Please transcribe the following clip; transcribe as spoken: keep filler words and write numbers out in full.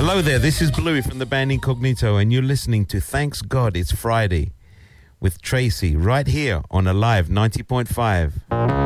Hello there, this is Bluey from the band Incognito, and you're listening to Thanks God It's Friday with Tracy right here on Alive ninety point five.